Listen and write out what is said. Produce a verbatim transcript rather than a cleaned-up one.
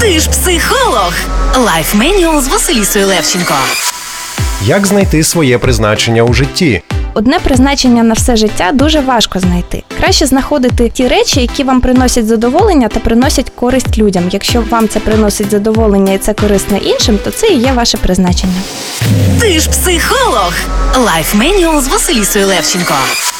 Ти ж психолог. Лайф Менюал з Василісою Левченко. Як знайти своє призначення у житті? Одне призначення на все життя дуже важко знайти. Краще знаходити ті речі, які вам приносять задоволення та приносять користь людям. Якщо вам це приносить задоволення і це корисно іншим, то це і є ваше призначення. Ти ж психолог. Лайф Менюал з Василісою Левченко.